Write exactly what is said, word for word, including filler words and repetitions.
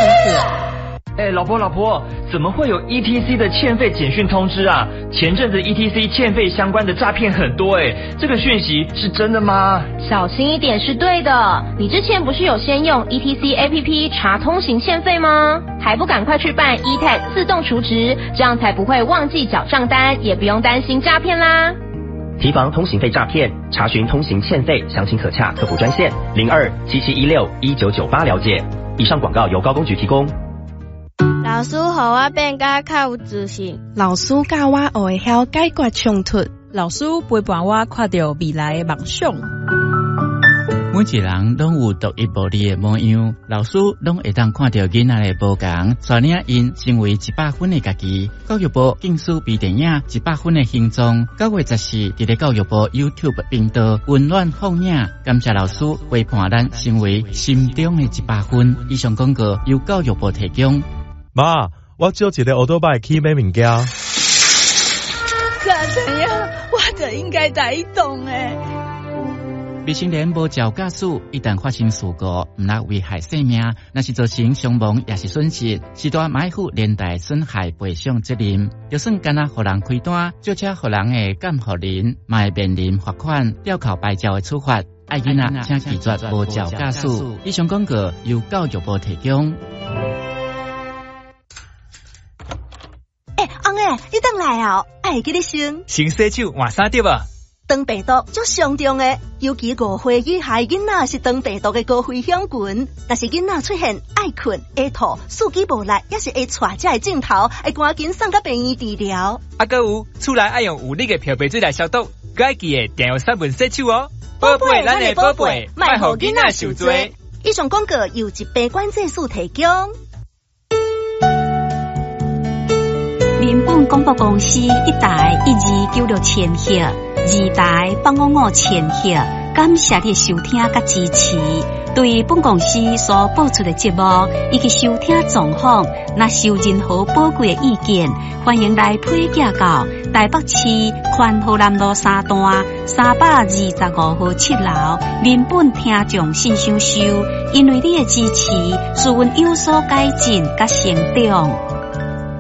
次。 哎，老婆老婆，怎么会有 E T C 的欠费简讯通知啊？前阵子 E T C 欠费相关的诈骗很多哎，这个讯息是真的吗？ 小心一点是对的。你之前不是有先用 E T C A P P 查通行欠费吗？还不赶快去办 E T A G 自动储值，这样才不会忘记缴账单，也不用担心诈骗啦。 提防通行费诈骗，查询通行欠费详情可洽客服专线零二七七一六一九九八了解。以上广告由高工局提供。 老师，互我变甲较有自信。 老师教我学会晓解决冲突。 老师陪伴我看到未来的梦想。 每一人拢有独一无二的模样，老师拢会当看到囡仔的不同，带领因成为一百分的家己。教育部竞速比电影一百分的形状，九月十四伫咧教育部 YouTube 频道温暖放映，感谢老师陪伴咱成为心中的一百分。以上广告由教育部提供。 妈，我借一个奥多拜去买物件。 干怎样？我就应该带动诶。 未成年无照驾驶，一旦发生事故，毋能危害生命，若是造成伤亡也是损失，是大买负连带损害赔偿责任。就算干那互人开单，就车互人的监护人，嘛会面临罚款、吊扣牌照的处罚。爱囡仔请记住无照驾驶。以上广告由教育部提供。 诶，翁诶，你等来哦，爱记你先。 先洗手，换衫对吧？ 肠病毒足上重的，尤其五岁以下囡仔是肠病毒的高危险群。但是囡仔出现爱困、会吐、四肢无力，也是会带这个镜头，会赶紧送到病院治疗。 啊，还有厝内爱用有力的漂白水来消毒，该记得定用三分洗手哦。宝贝，咱的宝贝，莫互囡仔受罪。 以上广告由疾病管制署提供。 民本广播公司一台一二九六千赫，二台八五五千赫，感谢你收听甲支持。对本公司所播出的节目以及收听状况，若是有任何宝贵的意见，欢迎来批寄到台北市宽和南路三段三百二十五号七楼民本听众信箱收。因为你的支持，使阮有所改进甲成长。